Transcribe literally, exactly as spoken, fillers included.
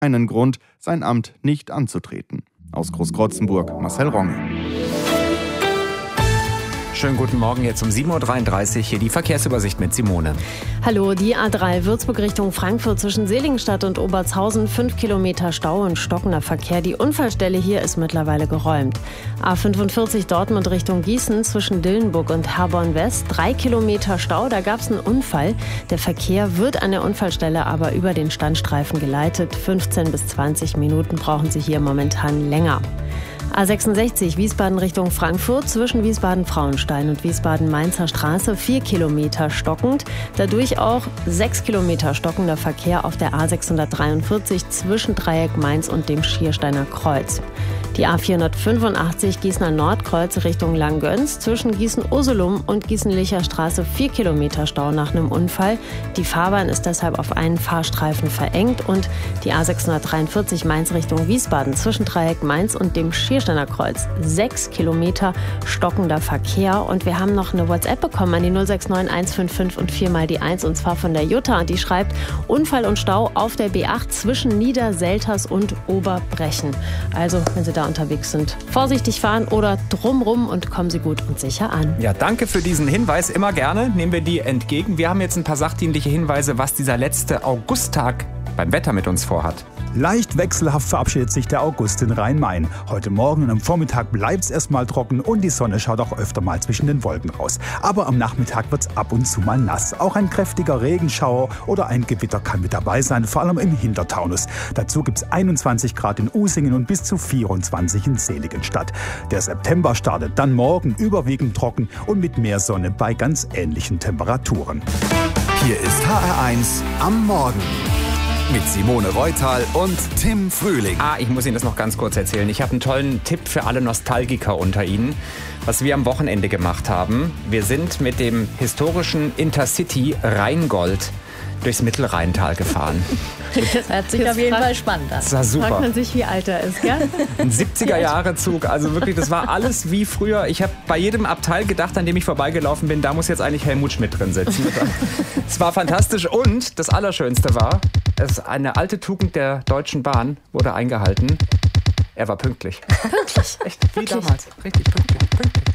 einen Grund, sein Amt nicht anzutreten. Aus Großkrotzenburg, Marcel Ronge. Schönen guten Morgen, jetzt um sieben Uhr dreiunddreißig, hier die Verkehrsübersicht mit Simone. Hallo, die A drei Würzburg Richtung Frankfurt zwischen Seligenstadt und Obertshausen, fünf Kilometer Stau und stockender Verkehr. Die Unfallstelle hier ist mittlerweile geräumt. A fünfundvierzig Dortmund Richtung Gießen zwischen Dillenburg und Herborn West, drei Kilometer Stau, da gab es einen Unfall. Der Verkehr wird an der Unfallstelle aber über den Standstreifen geleitet. fünfzehn bis zwanzig Minuten brauchen Sie hier momentan länger. A sechsundsechzig Wiesbaden Richtung Frankfurt zwischen Wiesbaden-Frauenstein und Wiesbaden-Mainzer Straße, vier Kilometer stockend. Dadurch auch sechs Kilometer stockender Verkehr auf der A sechshundertdreiundvierzig zwischen Dreieck Mainz und dem Schiersteiner Kreuz. Die A vierhundertfünfundachtzig Gießener Nordkreuz Richtung Langgöns zwischen Gießen-Uselum und Gießen-Licher Straße, vier Kilometer Stau nach einem Unfall. Die Fahrbahn ist deshalb auf einen Fahrstreifen verengt und die A sechshundertdreiundvierzig Mainz Richtung Wiesbaden zwischen Dreieck Mainz und dem Schiersteiner Kreuz, sechs Kilometer stockender Verkehr. Und wir haben noch eine WhatsApp bekommen an die null sechs neun eins fünf fünf und vier mal die eins, und zwar von der Jutta. Und die schreibt: Unfall und Stau auf der B acht zwischen Niederselters und Oberbrechen. Also, wenn Sie da unterwegs sind, vorsichtig fahren oder drumrum und kommen Sie gut und sicher an. Ja, danke für diesen Hinweis. Immer gerne nehmen wir die entgegen. Wir haben jetzt ein paar sachdienliche Hinweise, was dieser letzte Augusttag beim Wetter mit uns vorhat. Leicht wechselhaft verabschiedet sich der August in Rhein-Main. Heute Morgen und am Vormittag bleibt es erstmal trocken und die Sonne schaut auch öfter mal zwischen den Wolken raus. Aber am Nachmittag wird es ab und zu mal nass. Auch ein kräftiger Regenschauer oder ein Gewitter kann mit dabei sein, vor allem im Hintertaunus. Dazu gibt es einundzwanzig Grad in Usingen und bis zu vierundzwanzig in Seligenstadt. Der September startet dann morgen überwiegend trocken und mit mehr Sonne bei ganz ähnlichen Temperaturen. Hier ist H R eins am Morgen. Mit Simone Reutal und Tim Frühling. Ah, ich muss Ihnen das noch ganz kurz erzählen. Ich habe einen tollen Tipp für alle Nostalgiker unter Ihnen, was wir am Wochenende gemacht haben. Wir sind mit dem historischen Intercity Rheingold durchs Mittelrheintal gefahren. Das hört sich auf jeden Fall spannend an. Das war super. Fragt man sich, wie alt er ist, gell? Ein siebziger-Jahre-Zug, also wirklich, das war alles wie früher. Ich habe bei jedem Abteil gedacht, an dem ich vorbeigelaufen bin, da muss jetzt eigentlich Helmut Schmidt drin sitzen. Es war fantastisch und das Allerschönste war, es eine alte Tugend der Deutschen Bahn wurde eingehalten. Er war pünktlich. Pünktlich. Echt, wie damals. Richtig pünktlich. pünktlich.